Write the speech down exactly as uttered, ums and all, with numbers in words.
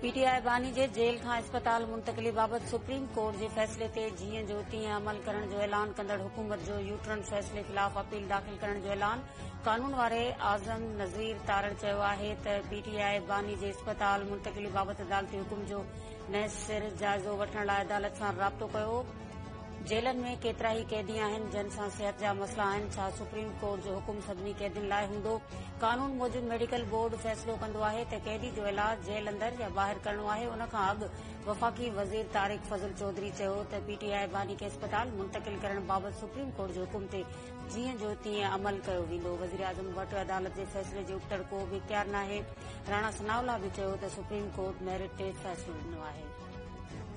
PTI बानी जे jail खां अस्पताल मुंतकिली बाबति सुप्रीम कोर्ट जे फ़ैसिले ते जीअं जो तीअं अमल करण जो ऐलान कंदड़ हुकूमत जो यूटर्न फ़ैसिले ख़िलाफ़ अपील दाख़िल करण जो ऐलान। कानून वारे आज़म नज़ीर तारड़ चयो आहे त पीटीआई बानी जे अस्पताल मुंतकिली बाबति अदालती हुकुम जो नए सिर जाइज़ो वठण लाइ अदालत सां राबितो कयो। जेलनि में केतिरा ई कैदी आहिनि जिन सां सिहत जा मसला आहिनि। छा सुप्रीम कोर्ट जो हुकुम सभिनी कैदियुनि लाइ हूंदो? कानून मूजिबि मेडिकल बोर्ड फ़ैसिलो कंदो आहे त कैदी जो इलाज जेल अंदर या ॿाहिरि करणो आहे। उन खां अॻु वफ़ाक़ी वज़ीर तारिक फज़ल चौधरी चयो त पीटीआई बानी खे अस्पताल मुंतकिल करण बाबति सुप्रीम कोर्ट जो हुकुम ते जीअं जो तीअं अमल कयो वेंदो। वज़ीर आज़म वटि अदालत जे फ़ैसिले जे उबतड़ को बि इख्तियार नाहे। राणा सनाउल्ला बि चयो त सुप्रीम कोर्ट मेरिट ते फ़ैसिलो ॾिनो आहे।